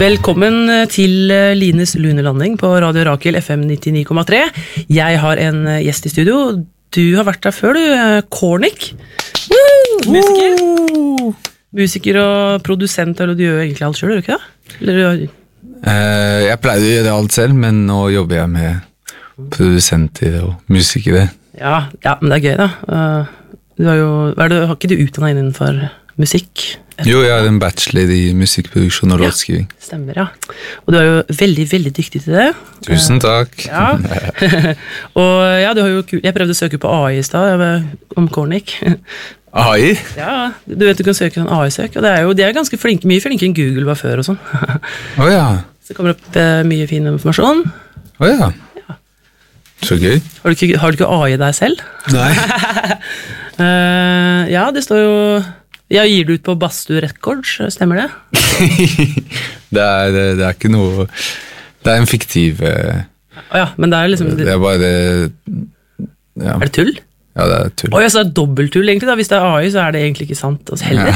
Velkommen til Lines lunelanding på Radio Rakel FM 99,3. Jeg har en gjest i studio. Du har vært der før, du. Kornik. Musiker og produsent, eller du gjør egentlig alt selv, gjør du ikke det? Eller... Jeg pleide å gjøre alt selv, men nå jobber jeg med produsenter og musikere. Ja, men det er gøy da. Har ikke du utdannet innenfor musikk? Jo, jeg har en bachelor i musikkproduksjon og låtskriving. Stemmer, ja. Og du er jo veldig, veldig dyktig til det. Tusen takk. Ja. Og ja, jeg prøvde å søke på AI i sted, om Kornik. AI? Ja, du vet du kan søke en AI-søk, og de er ganske flinke, mye flinke enn Google var før og sånn. Ja. Så kommer det opp mye fin informasjon. Ja. Så gøy. Har du ikke AI deg selv? Nei. Ja, det står jo... Jeg gir det ut på Badstue Records, stemmer det? Det er ikke noe... Det er en fiktiv... Ja, men det er liksom... Det er bare... Ja. Er det tull? Ja, det er tull. Så det er dobbelttull egentlig da. Hvis det er AI, så er det egentlig ikke sant. Altså, heller.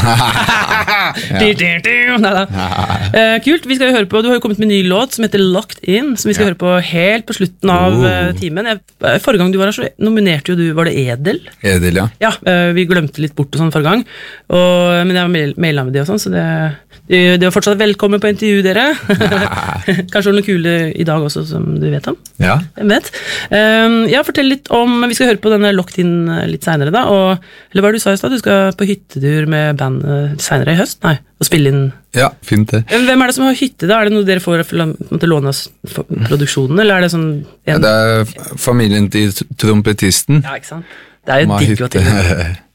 Kult, vi skal jo høre på... Du har jo kommet med en ny låt som heter Locked In, som vi skal høre på helt på slutten av timen. Forrige gang du var her, så nominerte jo du... Var det Edel? Edel, ja. Ja, vi glemte litt bort og sånn forrige gang. Men jeg var mailet med det og sånn, så det var fortsatt velkommen på intervju, dere. Kanskje noe kule i dag også, som du vet om. Ja. Hvem vet? Ja, fortell litt om... Vi skal høre på denne Locked In litt senere da, eller hva du sa i sted, du skal på hyttetur med bandet senere i høst, nei, og spille inn. Ja, fint det. Hvem er det som har hytte da? Er det noe dere får til låne av produksjonen, eller er det sånn... Ja, det er familien til trompetisten. Ja, ikke sant? Det er jo digg å til.